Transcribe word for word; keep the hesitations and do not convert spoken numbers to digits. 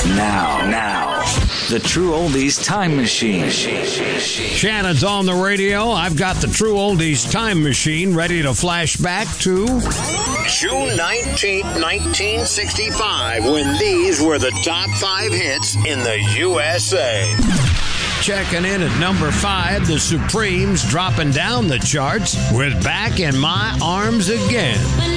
Now, now, the True Oldies Time Machine. Shannon's on the radio. I've got the True Oldies Time Machine ready to flash back to June nineteenth, nineteen sixty-five, when these were the top five hits in the U S A. Checking in at number five, the Supremes dropping down the charts with Back in My Arms Again.